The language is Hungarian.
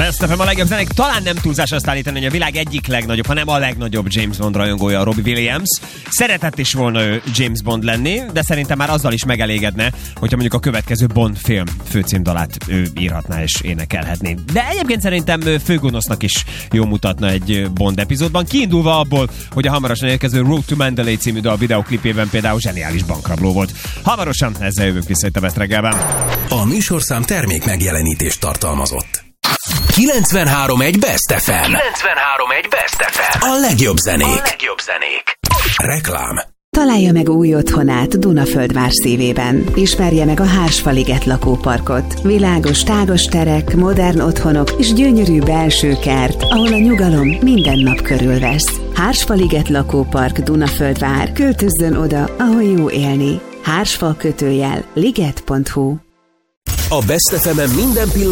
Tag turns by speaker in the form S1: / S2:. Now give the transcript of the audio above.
S1: Best FM a legjobb zenék. Talán nem túlzás azt állítani, hogy a világ egyik legnagyobb, hanem a legnagyobb James Bond rajongója a Robbie Williams. Szeretett is volna ő James Bond lenni, de szerintem már azzal is megelégedne, hogyha mondjuk a következő Bond film főcímdalát ő írhatná és énekelhetné. De egyébként szerintem főgonosznak is jó mutatna egy Bond epizódban, kiindulva abból, hogy a hamarosan érkező Road to Mandalay című dal videoklipében például zseniális bankrabló volt. Hamarosan ezzel jövünk vissza itt a Best reggelben.
S2: A műsorszám termék megjelenítést tartalmazott. 93.1 Best FM. 93.1 Best FM. A legjobb zenék. Reklám.
S3: Találja meg új otthonát Dunaföldvár szívében. Ismerje meg a Hársfaliget lakóparkot. Világos, tágas terek, modern otthonok és gyönyörű belső kert, ahol a nyugalom minden nap körülvesz. Hársfaliget lakópark Dunaföldvár. Költözzön oda, ahol jó élni. Hársfal _liget.hu.
S2: A Best FM-en minden pillanat